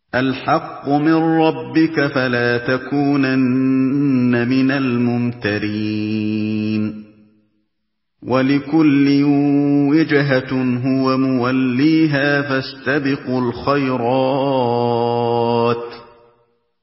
الْحَقُّ مِن رَّبِّكَ فَلَا تَكُونَنَّ مِنَ الْمُمْتَرِينَ وَلِكُلٍّ وِجْهَةٌ هُوَ مُوَلِّيهَا فَاسْتَبِقُوا الْخَيْرَاتِ ۚ